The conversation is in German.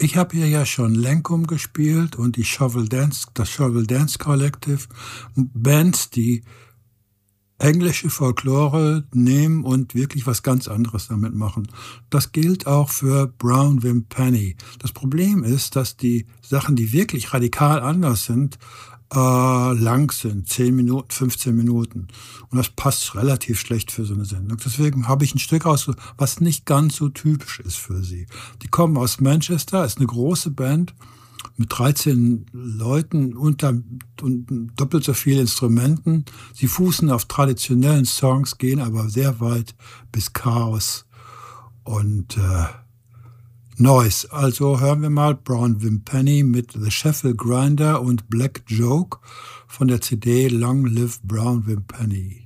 Ich habe hier ja schon Lenkum gespielt und das Shovel Dance Collective, Bands, die englische Folklore nehmen und wirklich was ganz anderes damit machen. Das gilt auch für Brown Wimp Penny. Das Problem ist, dass die Sachen, die wirklich radikal anders sind, lang sind, 10 Minuten, 15 Minuten. Und das passt relativ schlecht für so eine Sendung. Deswegen habe ich ein Stück aus, was nicht ganz so typisch ist für sie. Die kommen aus Manchester, ist eine große Band mit 13 Leuten und doppelt so viele Instrumenten. Sie fußen auf traditionellen Songs, gehen aber sehr weit bis Chaos und Noise. Also hören wir mal Brown Wimp Penny mit The Sheffield Grinder und Black Joke von der CD Long Live Brown Wimp Penny.